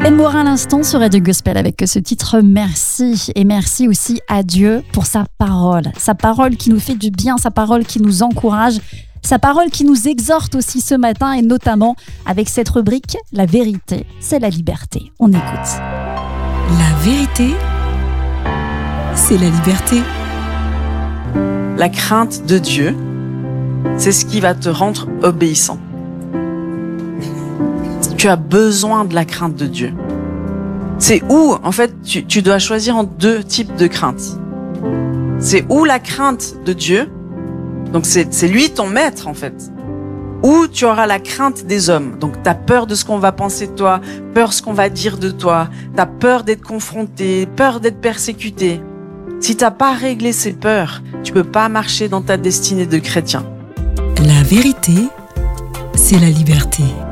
Morin à l'instant sur Radio Gospel avec ce titre Merci. Et merci aussi à Dieu pour sa parole qui nous fait du bien, sa parole qui nous encourage, sa parole qui nous exhorte aussi ce matin et notamment avec cette rubrique La vérité, c'est la liberté. On écoute. La vérité, c'est la liberté. La crainte de Dieu, c'est ce qui va te rendre obéissant. Tu as besoin de la crainte de Dieu. C'est où, en fait, tu dois choisir en deux types de crainte. C'est où la crainte de Dieu, donc c'est lui ton maître, en fait. Ou tu auras la crainte des hommes. Donc tu as peur de ce qu'on va penser de toi, peur de ce qu'on va dire de toi, tu as peur d'être confronté, peur d'être persécuté. Si tu n'as pas réglé ces peurs, tu peux pas marcher dans ta destinée de chrétien. La vérité, c'est la liberté.